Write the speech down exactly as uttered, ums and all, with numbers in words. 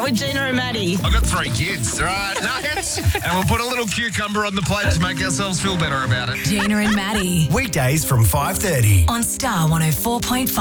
out with Gina and Maddie. I've got three kids, right? Nuggets. And we'll put a little cucumber on the plate to make ourselves feel better about it. Gina and Maddie. Weekdays from five thirty. On Star one oh four point five.